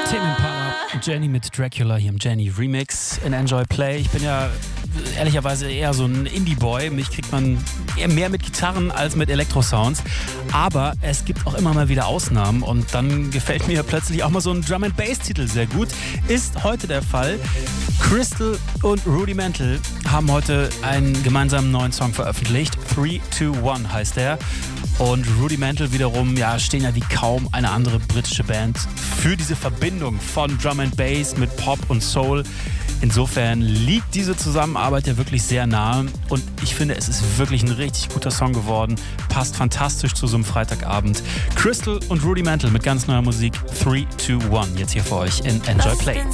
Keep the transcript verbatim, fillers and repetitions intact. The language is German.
Tame Impala, Jenny mit Dracula hier im Jenny Remix in Enjoy Play. Ich bin ja ehrlicherweise eher so ein Indie-Boy. Mich kriegt man eher mehr mit Gitarren als mit Elektrosounds. Aber es gibt auch immer mal wieder Ausnahmen und dann gefällt mir plötzlich auch mal so ein Drum-and-Bass-Titel sehr gut. Ist heute der Fall. Crystal und Rudimental haben heute einen gemeinsamen neuen Song veröffentlicht. three two one heißt der. Und Rudimental wiederum, ja, stehen ja wie kaum eine andere britische Band für diese Verbindung von Drum and Bass mit Pop und Soul. Insofern liegt diese Zusammenarbeit ja wirklich sehr nahe und ich finde, es ist wirklich ein richtig guter Song geworden. Passt fantastisch zu so einem Freitagabend. Crystal und Rudimental mit ganz neuer Musik. three two one jetzt hier für euch in Enjoy Play.